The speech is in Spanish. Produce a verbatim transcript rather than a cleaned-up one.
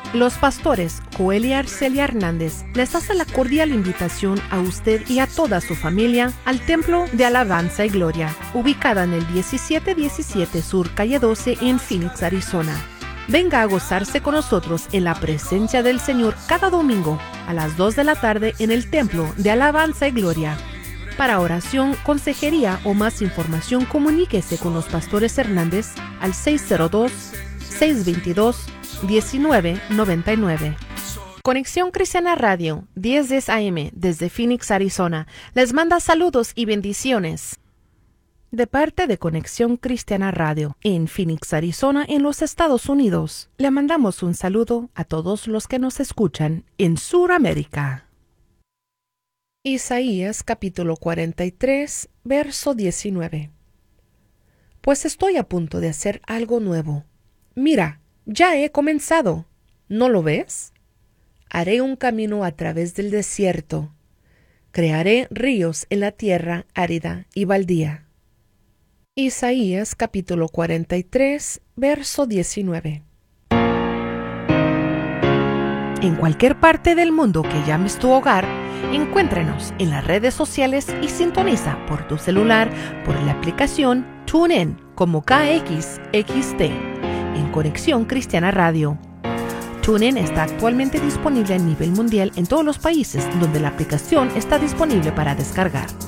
Los pastores Joel y Arcelia Hernández les hacen la cordial invitación a usted y a toda su familia al Templo de Alabanza y Gloria, ubicada en el diecisiete diecisiete Sur Calle doce en Phoenix, Arizona. Venga a gozarse con nosotros en la presencia del Señor cada domingo a las dos de la tarde en el Templo de Alabanza y Gloria. Para oración, consejería o más información, comuníquese con los pastores Hernández al seis cero dos, seis dos dos, uno nueve nueve nueve. Conexión Cristiana Radio, diez diez A M, desde Phoenix, Arizona, les manda saludos y bendiciones. De parte de Conexión Cristiana Radio, en Phoenix, Arizona, en los Estados Unidos, le mandamos un saludo a todos los que nos escuchan en Suramérica. Isaías capítulo cuarenta y tres, verso diecinueve. Pues estoy a punto de hacer algo nuevo. Mira, ya he comenzado. ¿No lo ves? Haré un camino a través del desierto. Crearé ríos en la tierra árida y baldía. Isaías capítulo cuarenta y tres, verso diecinueve. En cualquier parte del mundo que llames tu hogar, encuéntrenos en las redes sociales y sintoniza por tu celular por la aplicación TuneIn como K X X T en Conexión Cristiana Radio. TuneIn está actualmente disponible a nivel mundial en todos los países donde la aplicación está disponible para descargar.